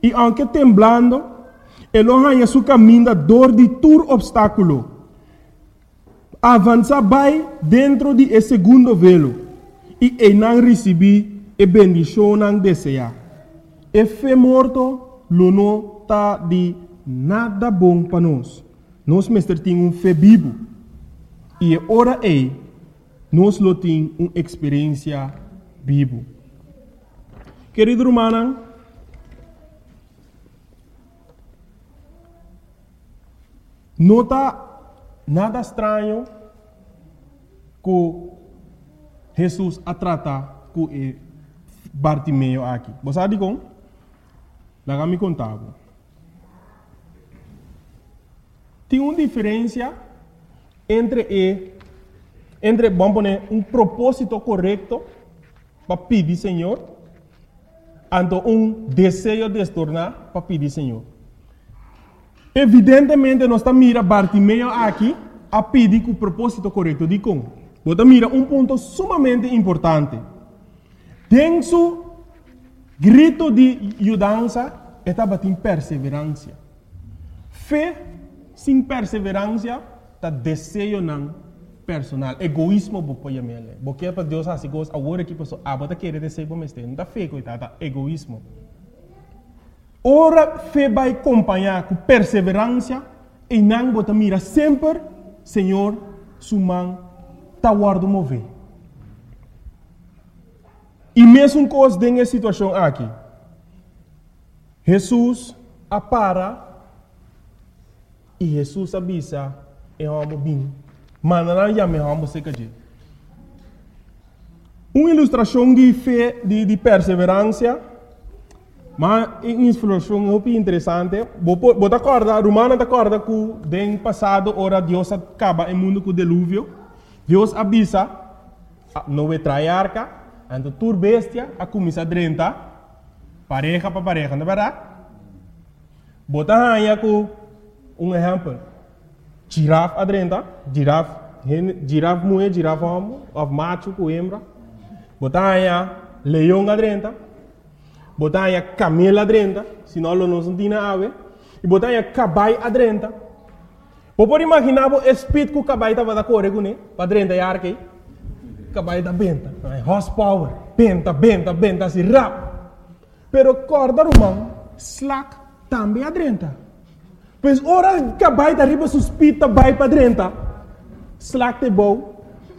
Y aunque temblando, él haya su camino door de tur obstáculo. Avanza vai dentro de esse segundo velo. E ele não recebe a bendição não deseja. E fé morto, lo não está de nada bom para nós. Nós mestre temos fé vivo. E ora nós lo temos uma experiência vivo. Querido irmão, não está nada estranho que Jesus a tratar com Bartimeu aqui. Você sabe como? Lá me contava. Tem uma diferença entre vamos poner um propósito correto para pedir Senhor, e um desejo de se tornar para pedir Senhor. Evidentemente, nós estamos mirando Bartimeu aqui a pedir com o propósito correto de como. Você mira um ponto sumamente importante. Tem seu grito de ajudança, estava em perseverança. Fé sem perseverança, está desejo não personal. Egoísmo, você pode porque para Deus assim que agora que pessoa você quer desejo para mim, não está fé, coitado, egoísmo. Ora, fé vai acompanhar com perseverança e não você mira sempre, Senhor, sua mão está guardando mover. E mesmo coisa nessa situação aqui, Jesus apara e Jesus avisa e vamos bem. Mas não já me vamos ser que uma ilustração de fé, de perseverança. Mas uma ilustração muito interessante. Você acorda, Romana acorda que no passado, ora Deus acaba o mundo com o dilúvio. Deus avisa, não vai trair arca, então tur bestia, a começar a drentar, pareja para pareja, não é verdade? Bota aí com um exemplo. Girafa a drentar, girafa mulher, girafa homem, macho com hembra. Bota aí leão a drentar. Bota aí camelo a drentar, senão não se tem ave. E bota aí caballo a drentar. Você pode imaginar o espírito que o caballo estava a correr com ele, para drentar a arca. Caballo da benta, horsepower, benta, assim, rápido. Pero corda romano, slack, também a drentar. Pois ora caballo da riba suspita vai para drentar. Slack te bom.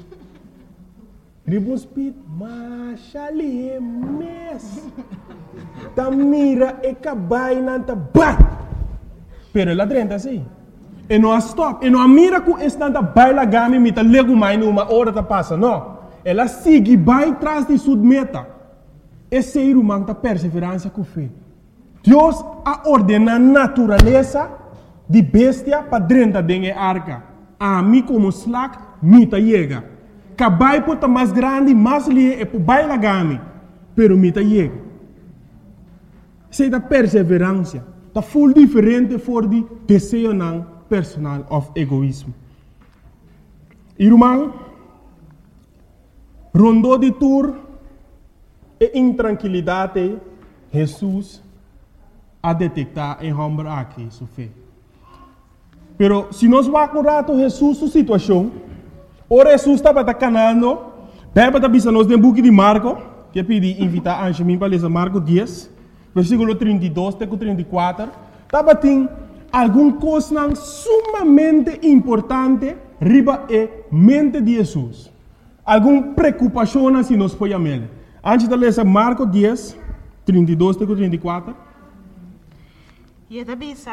Riba suspita, mas ali é mes. Ta mira e caballo não ta bat. Pero ela drentar assim. E não stop. E não mira que esta baila gami mita lego mais numa hora ta passa, não. Ela segue vai atrás de sua meta. Esse ser humano ta perseverança com fé. Deus a ordena a natureza de bestia para dentro da arca. A mim como slack mita chega. Cabai pode mais grande, mais lie e baila gami. Pero mita chega. Sei da perseverança. Tá full diferente for de desejo não personal of egoísmo. Irmão, rondou de tur e intranquilidade, Jesus a detectar em homem aqui sua fé. Pero se nós vamos acordar Jesus sua situação, ora Jesus estava canando, Bíblia está dizendo nos book de Marco, que pedi invitar a Anjemim para ler Marco 10, versículo 32 até 34, estava tem alguma coisa sumamente importante riba e mente de Jesus. Alguma preocupação se nós podemos ver. Antes de ler Marco 10, 32 até 34. E ele disse,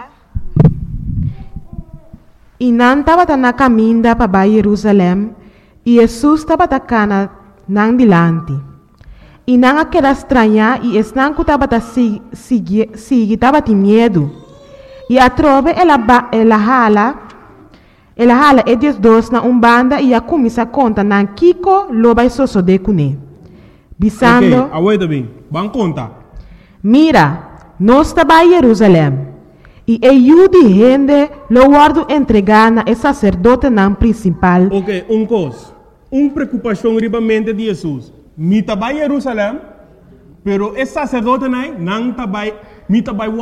e não estava na caminho para Jerusalém, e Jesus estava na dilante. E não aquela estranha, e não estava estava de medo. E a trove ela hala e diz dois na banda e a começa a contar na Kiko loba soso de cune. Bisando. Ok, aguenta bem. Vamos contar. Mira, nós estava em Jerusalém. E eu de gente lo guardo entregar na sacerdote não principal. Ok, coisa. Preocupação ribamente de Jesus. Mi estava em Jerusalém, pero esse sacerdote não estava